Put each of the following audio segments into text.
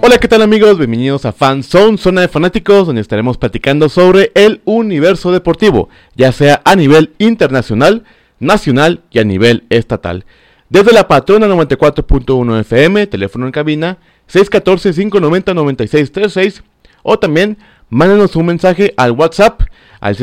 Hola, ¿qué tal amigos? Bienvenidos a Fan Zone, zona de fanáticos, donde estaremos platicando sobre el universo deportivo, ya sea a nivel internacional, nacional y a nivel estatal. Desde la Patrona 94.1 FM, teléfono en cabina 614-590-9636, o también mándenos un mensaje al WhatsApp al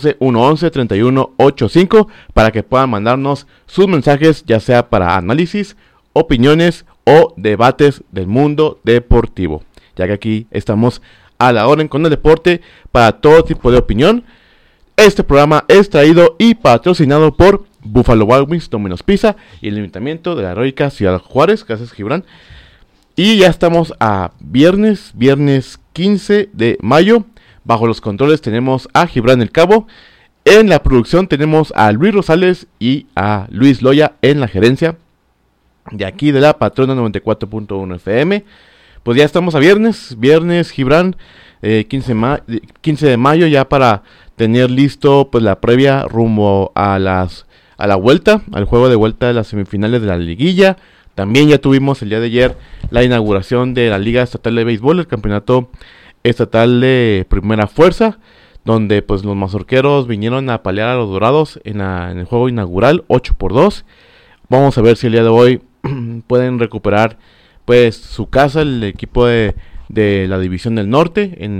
614-111-3185 para que puedan mandarnos sus mensajes, ya sea para análisis, opiniones o debates del mundo deportivo, ya que aquí estamos a la orden con el deporte para todo tipo de opinión. Este programa es traído y patrocinado por Buffalo Wild Wings, Domino's Pizza y el Ayuntamiento de la heroica Ciudad Juárez. Gracias, Gibran. Y ya estamos a viernes 15 de mayo. Bajo los controles tenemos a Gibran El Cabo. En la producción tenemos a Luis Rosales y a Luis Loya en la gerencia de aquí de la Patrona 94.1 FM. Pues ya estamos a viernes Gibran, 15 de mayo, ya para tener listo pues la previa rumbo a la vuelta, al juego de vuelta de las semifinales de la liguilla. También ya tuvimos el día de ayer la inauguración de la Liga Estatal de Béisbol, el campeonato estatal de primera fuerza, donde pues los mazorqueros vinieron a palear a los Dorados en el juego inaugural 8-2. Vamos a ver si el día de hoy pueden recuperar pues su casa, el equipo de la División del Norte en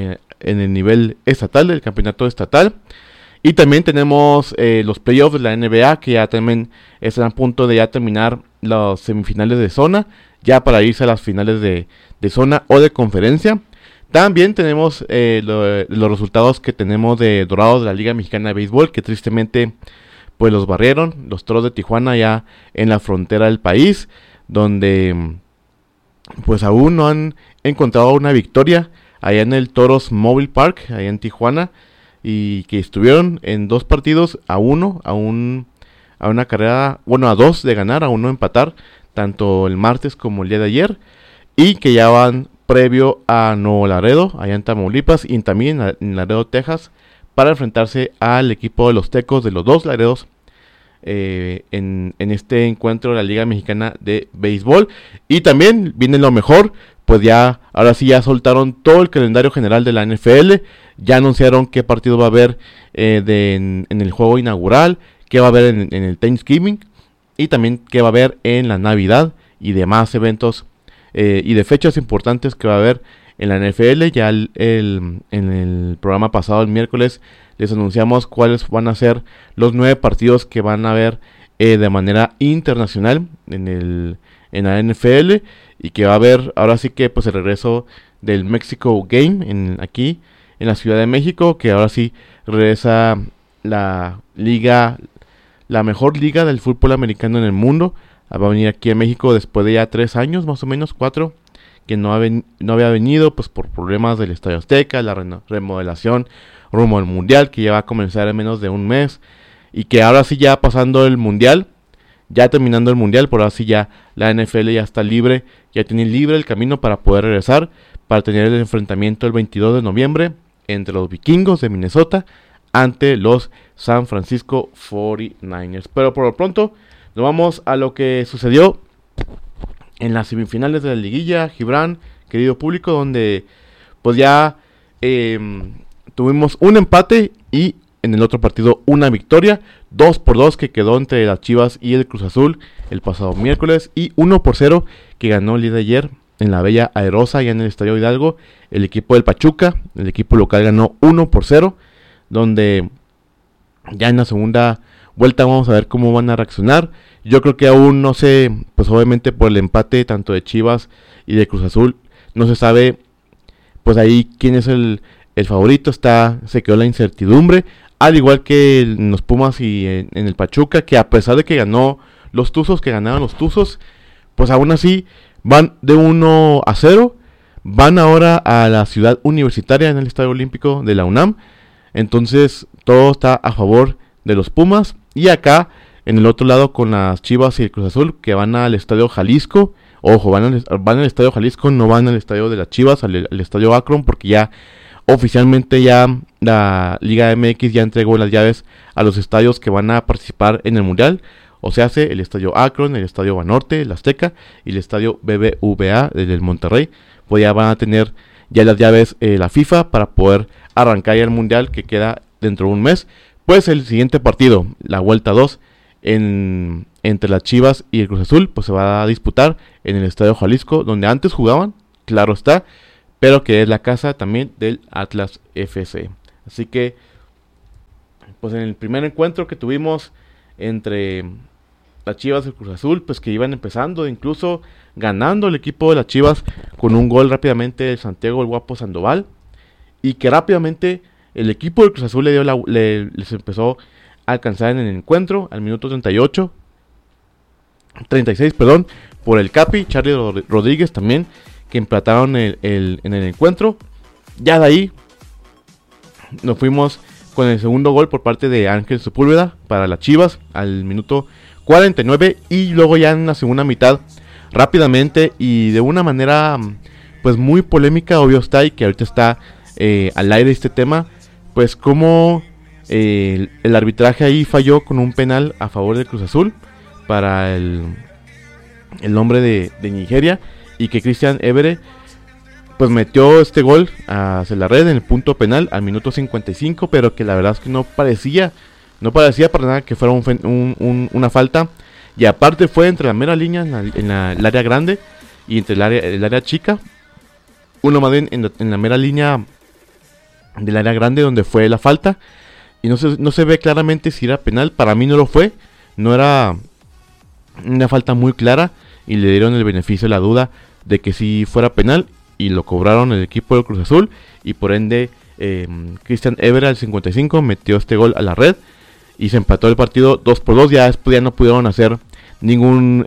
el nivel estatal, del campeonato estatal. Y también tenemos los playoffs de la NBA, que ya también están a punto de ya terminar las semifinales de zona, ya para irse a las finales de zona o de conferencia. También tenemos los resultados que tenemos de Dorados de la Liga Mexicana de Béisbol, que tristemente pues los barrieron, los Toros de Tijuana, ya en la frontera del país, donde pues aún no han encontrado una victoria allá en el Toros Mobile Park, allá en Tijuana, y que estuvieron en 2 partidos a 1, a una carrera, bueno, a 2 de ganar, a 1 empatar, tanto el martes como el día de ayer, y que ya van previo a Nuevo Laredo, allá en Tamaulipas, y también en Laredo, Texas, para enfrentarse al equipo de los Tecos de los dos Laredos en este encuentro de la Liga Mexicana de Béisbol. Y también viene lo mejor, pues ya, ahora sí ya soltaron todo el calendario general de la NFL, ya anunciaron qué partido va a haber en el juego inaugural, qué va a haber en el Thanksgiving, y también qué va a haber en la Navidad y demás eventos y de fechas importantes que va a haber en la NFL. Ya en el programa pasado, el miércoles, les anunciamos cuáles van a ser los 9 partidos que van a haber de manera internacional en la NFL, y que va a haber ahora sí que pues el regreso del Mexico Game aquí en la Ciudad de México, que ahora sí regresa la liga, la mejor liga del fútbol americano en el mundo. Va a venir aquí a México después de ya 3 años, más o menos 4, que no había venido pues por problemas del Estadio Azteca, la remodelación rumbo al Mundial, que ya va a comenzar en menos de un mes, y que ahora sí ya pasando el Mundial, ya terminando el Mundial, por ahora sí ya la NFL ya está libre, ya tiene libre el camino para poder regresar, para tener el enfrentamiento el 22 de noviembre entre los Vikingos de Minnesota ante los San Francisco 49ers. Pero por lo pronto nos vamos a lo que sucedió en las semifinales de la liguilla, Gibran, querido público, donde pues ya tuvimos un empate y en el otro partido una victoria, 2-2 que quedó entre las Chivas y el Cruz Azul el pasado miércoles, y 1-0 que ganó el día de ayer en la Bella Airosa, ya en el Estadio Hidalgo, el equipo del Pachuca. El equipo local ganó 1-0, donde ya en la segunda vuelta vamos a ver cómo van a reaccionar. Yo creo que aún no sé, pues obviamente por el empate tanto de Chivas y de Cruz Azul, no se sabe pues ahí quién es el favorito, se quedó la incertidumbre, al igual que en los Pumas y en el Pachuca, que a pesar de que ganaron los Tuzos, pues aún así van de 1-0, van ahora a la Ciudad Universitaria en el Estadio Olímpico de la UNAM, entonces todo está a favor de los Pumas. Y acá en el otro lado con las Chivas y el Cruz Azul, que van al Estadio Jalisco. Ojo, van al Estadio Jalisco, no van al Estadio de las Chivas, al Estadio Akron, porque ya oficialmente ya la Liga MX ya entregó las llaves a los estadios que van a participar en el Mundial. O sea, hace el estadio Akron, el estadio Banorte, el Azteca y el estadio BBVA del Monterrey. Pues ya van a tener ya las llaves la FIFA para poder arrancar ya el mundial que queda dentro de un mes. Pues el siguiente partido, la vuelta 2, entre las Chivas y el Cruz Azul, pues se va a disputar en el Estadio Jalisco, donde antes jugaban, claro está, pero que es la casa también del Atlas FC. Así que, pues en el primer encuentro que tuvimos entre las Chivas y el Cruz Azul, pues que iban empezando, incluso ganando el equipo de las Chivas con un gol rápidamente de Santiago el Guapo Sandoval, y que rápidamente el equipo del Cruz Azul les empezó a alcanzar en el encuentro al minuto 36, por el Capi, Charlie Rodríguez también, que empataron en el encuentro. Ya de ahí nos fuimos con el segundo gol por parte de Ángel Sepúlveda para las Chivas al minuto 49, y luego ya en la segunda mitad rápidamente y de una manera pues muy polémica, obvio está, y que ahorita está al aire este tema, pues como el arbitraje ahí falló con un penal a favor del Cruz Azul para el hombre de Nigeria, y que Christian Evere pues metió este gol hacia la red en el punto penal al minuto 55, pero que la verdad es que no parecía para nada que fuera una falta, y aparte fue entre la mera línea en el área grande y entre el área chica, uno más bien en la mera línea del área grande donde fue la falta, y no se ve claramente si era penal. Para mí no lo fue, no era una falta muy clara, y le dieron el beneficio de la duda de que si fuera penal, y lo cobraron el equipo del Cruz Azul, y por ende Christian Evere al 55 metió este gol a la red y se empató el partido 2-2. Ya después ya no pudieron hacer ningún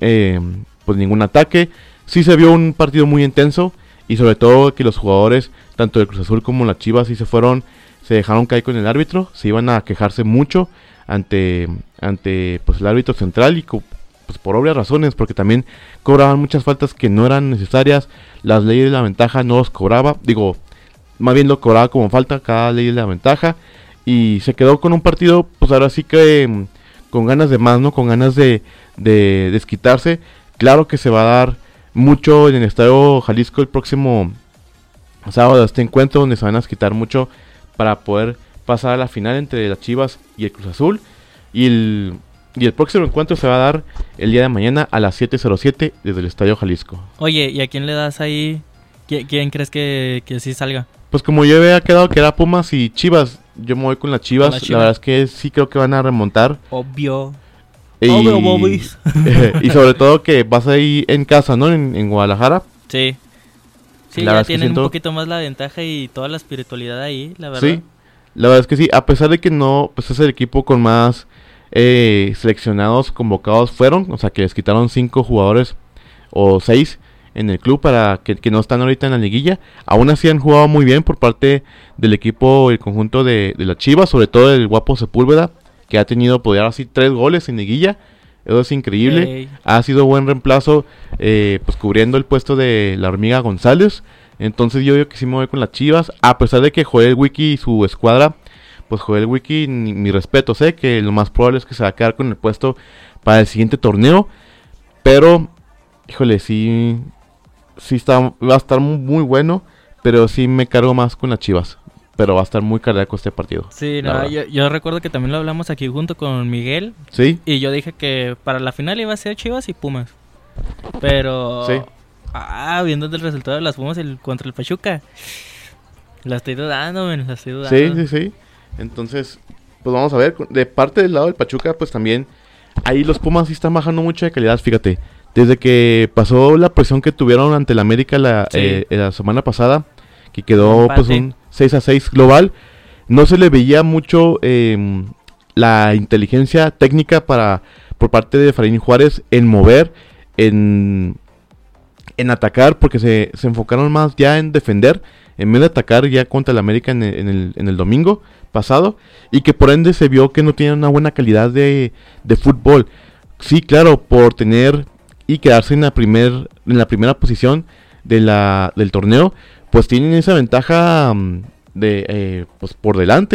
ataque. Sí se vio un partido muy intenso, y sobre todo que los jugadores tanto del Cruz Azul como las Chivas sí se dejaron caer con el árbitro, se iban a quejarse mucho ante pues el árbitro central, y pues por obvias razones, porque también cobraban muchas faltas que no eran necesarias. Las leyes de la ventaja no los cobraba, más bien lo cobraba como falta cada ley de la ventaja, y se quedó con un partido pues ahora sí que con ganas de más, ¿no? Con ganas de desquitarse. Claro que se va a dar mucho en el Estadio Jalisco el próximo sábado, este encuentro donde se van a desquitar mucho para poder pasar a la final entre las Chivas y el Cruz Azul, y el próximo encuentro se va a dar el día de mañana a las 7:07 desde el Estadio Jalisco. Oye, ¿y a quién le das ahí? ¿Quién crees que sí salga? Pues como yo había quedado que era Pumas y Chivas, yo me voy con las Chivas. La verdad es que sí creo que van a remontar. Obvio, Bobis. Y sobre todo que vas ahí en casa, ¿no? En Guadalajara. Sí. Sí, ya tienen un poquito más la ventaja y toda la espiritualidad ahí, la verdad. Sí, la verdad es que sí. A pesar de que no, pues es el equipo con más seleccionados convocados fueron, o sea que les quitaron 5 jugadores o 6 en el club para que no están ahorita en la liguilla. Aún así han jugado muy bien por parte del equipo, el conjunto de la Chivas, sobre todo el Guapo Sepúlveda, que ha tenido, podría así 3 goles en liguilla. Eso es increíble. Hey. Ha sido buen reemplazo, pues cubriendo el puesto de la Hormiga González. Entonces yo digo que sí me voy con las Chivas, a pesar de que Joel Wiki y su escuadra, pues Joel Wiki, mi respeto, sé que lo más probable es que se va a quedar con el puesto para el siguiente torneo, pero híjole, sí va a estar muy bueno, pero sí me cargo más con las Chivas, pero va a estar muy cardíaco este partido. Sí, no, yo recuerdo que también lo hablamos aquí junto con Miguel. Sí. Y yo dije que para la final iba a ser Chivas y Pumas, pero sí. Viendo el resultado de las Pumas contra el Pachuca, la estoy dudando. Sí. Entonces, pues vamos a ver, de parte del lado del Pachuca, pues también ahí los Pumas sí están bajando mucho de calidad, fíjate. Desde que pasó la presión que tuvieron ante el América la semana pasada, que quedó pues un 6-6 global, no se le veía mucho la inteligencia técnica por parte de Efraín Juárez en mover, en atacar, porque se enfocaron más ya en defender, en vez de atacar ya contra el América en el domingo pasado, y que por ende se vio que no tenían una buena calidad de fútbol. Sí, claro, por tener y quedarse en la primera posición del torneo, pues tienen esa ventaja pues por delante.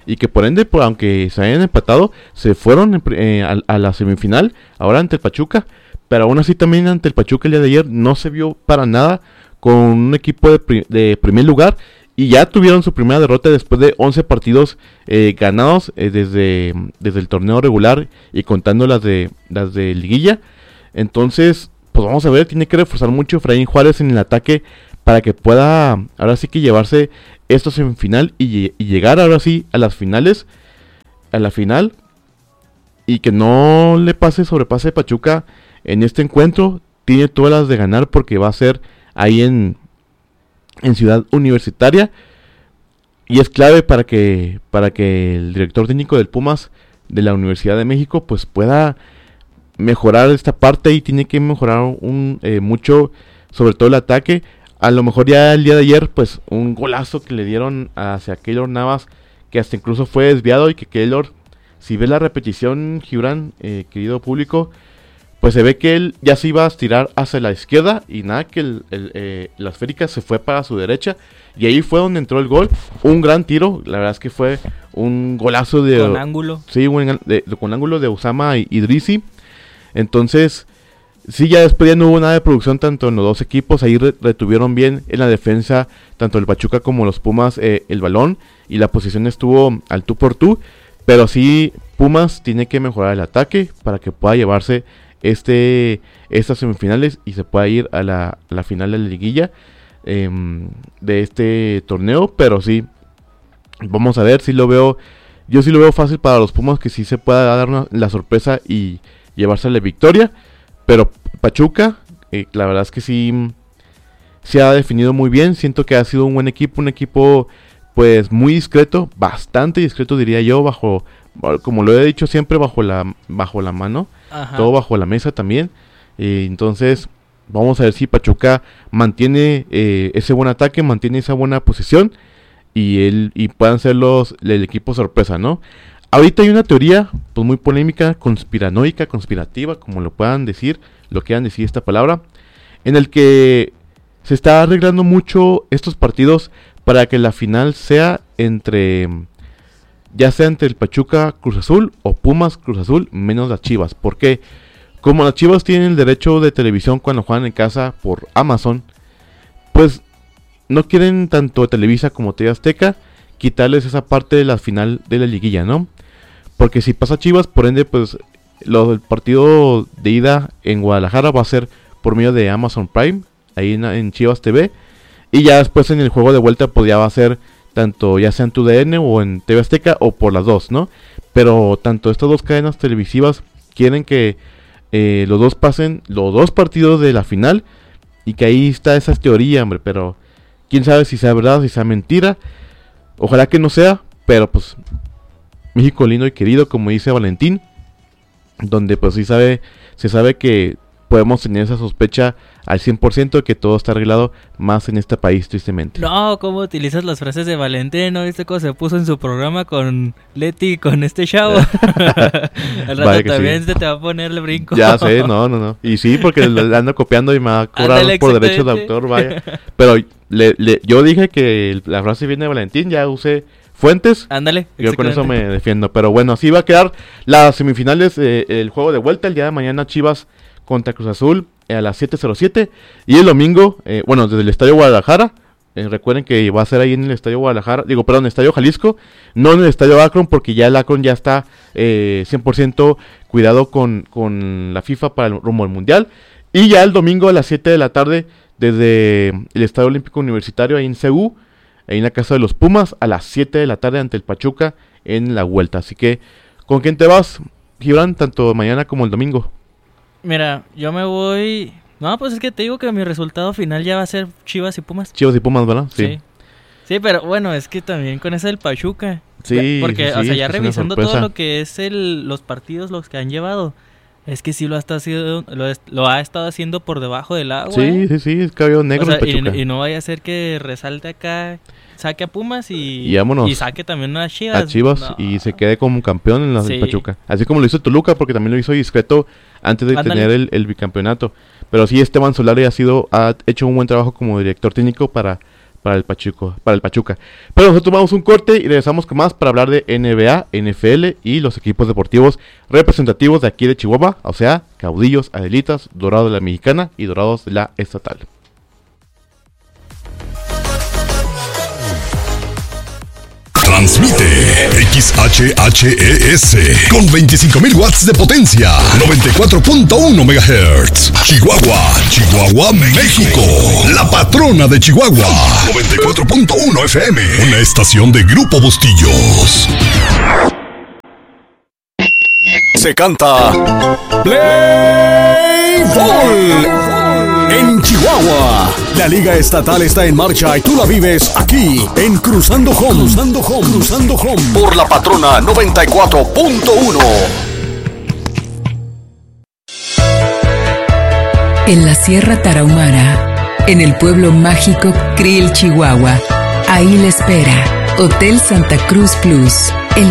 y que por ende, pues, aunque se hayan empatado, se fueron a la semifinal, ahora ante el Pachuca, pero aún así también ante el Pachuca el día de ayer no se vio para nada con un equipo de primer lugar, y ya tuvieron su primera derrota después de 11 partidos ganados desde el torneo regular y contando las de liguilla. Entonces, pues vamos a ver, tiene que reforzar mucho Efraín Juárez en el ataque para que pueda ahora sí que llevarse esto a semifinal y llegar ahora sí a las finales, a la final, y que no le sobrepase Pachuca en este encuentro. Tiene todas las de ganar porque va a ser ahí en Ciudad Universitaria, y es clave para que el director técnico del Pumas de la Universidad de México pues pueda mejorar esta parte, y tiene que mejorar mucho, sobre todo el ataque. A lo mejor ya el día de ayer pues un golazo que le dieron hacia Keylor Navas, que hasta incluso fue desviado, y que Keylor, si ves la repetición, Gibran, querido público, pues se ve que él ya se iba a estirar hacia la izquierda, y nada, que la esférica se fue para su derecha, y ahí fue donde entró el gol. Un gran tiro, la verdad es que fue un golazo con ángulo. Sí, con ángulo de Usama y Idrisi. Entonces, sí, ya después ya no hubo nada de producción tanto en los dos equipos. Ahí retuvieron bien en la defensa, tanto el Pachuca como los Pumas, el balón, y la posición estuvo al tú por tú. Pero sí, Pumas tiene que mejorar el ataque para que pueda llevarse estas semifinales y se pueda ir a la final de la liguilla de este torneo. Pero sí, vamos a ver, yo sí lo veo fácil para los Pumas, que sí se pueda dar la sorpresa y llevarse la victoria. Pero Pachuca, la verdad es que sí se ha definido muy bien. Siento que ha sido un buen equipo, un equipo pues muy discreto, bastante discreto diría yo, como lo he dicho siempre, bajo la mano. Ajá. Todo bajo la mesa también. Entonces vamos a ver si Pachuca mantiene ese buen ataque, mantiene esa buena posición, y puedan ser el equipo sorpresa, ¿no? Ahorita hay una teoría pues muy polémica, conspiranoica, conspirativa, como lo quieran decir esta palabra, en el que se está arreglando mucho estos partidos para que la final sea ya sea entre el Pachuca Cruz Azul o Pumas Cruz Azul, menos las Chivas. Porque como las Chivas tienen el derecho de televisión cuando juegan en casa por Amazon, pues no quieren tanto Televisa como TV Azteca quitarles esa parte de la final de la liguilla, ¿no? Porque si pasa Chivas, por ende, pues el partido de ida en Guadalajara va a ser por medio de Amazon Prime, ahí en Chivas TV. Y ya después en el juego de vuelta pues ya va a ser tanto ya sea en TUDN o en TV Azteca o por las dos, ¿no? Pero tanto estas dos cadenas televisivas quieren que los dos pasen los dos partidos de la final, y que ahí está esa teoría, hombre. Pero quién sabe si sea verdad, si sea mentira. Ojalá que no sea, pero pues México lindo y querido, como dice Valentín, donde pues se sabe que podemos tener esa sospecha al 100% de que todo está arreglado más en este país, tristemente. No, ¿cómo utilizas las frases de Valentín? ¿No viste cómo se puso en su programa con Leti, con este chavo? Al rato también sí. Te va a poner el brinco. Ya sé, no. Y sí, porque le ando copiando y me va a cobrar por derechos de autor, vaya. Pero yo dije que la frase viene de Valentín, ya usé fuentes. Ándale. Yo con eso me defiendo. Pero bueno, así va a quedar las semifinales, el juego de vuelta el día de mañana, Chivas contra Cruz Azul a las 7:07, y el domingo, desde el Estadio Guadalajara. Recuerden que va a ser ahí en el Estadio Guadalajara, Estadio Jalisco, no en el Estadio Akron, porque ya el Akron ya está 100% cuidado con la FIFA para rumbo al Mundial. Y ya el domingo a las 7 de la tarde desde el Estadio Olímpico Universitario ahí en CU, ahí en la casa de los Pumas, a las 7 de la tarde ante el Pachuca en la vuelta. Así que, ¿con quién te vas, Gibran, tanto mañana como el domingo? Mira, yo me voy... No, pues es que te digo que mi resultado final ya va a ser Chivas y Pumas. Chivas y Pumas, ¿verdad? Sí, pero bueno, es que también con ese del Pachuca. Sí, porque, sí, o sea, ya revisando todo lo que es los partidos, los que han llevado, es que sí lo ha estado haciendo por debajo del agua. Sí, es cabello negro, o sea, el Pachuca. Y no vaya a ser que resalte acá, saque a Pumas y saque también a Chivas. A Chivas, y se quede como campeón en la Pachuca. Así como lo hizo Toluca, porque también lo hizo discreto antes de tener el bicampeonato. Pero sí, Esteban Solari ha hecho un buen trabajo como director técnico para para el Pachuca. Pero nosotros tomamos un corte y regresamos con más para hablar de NBA, NFL y los equipos deportivos representativos de aquí de Chihuahua, o sea, Caudillos, Adelitas, Dorados de la Mexicana y Dorados de la Estatal. Transmite XHHES con 25.000 watts de potencia, 94.1 MHz. Chihuahua, México. La patrona de Chihuahua. 94.1 FM. Una estación de Grupo Bustillos. Se canta Play Ball. En Chihuahua, la Liga Estatal está en marcha y tú la vives aquí en Cruzando Home. Por la patrona 94.1. En la Sierra Tarahumara, en el pueblo mágico Krill, Chihuahua, ahí le espera Hotel Santa Cruz Plus, el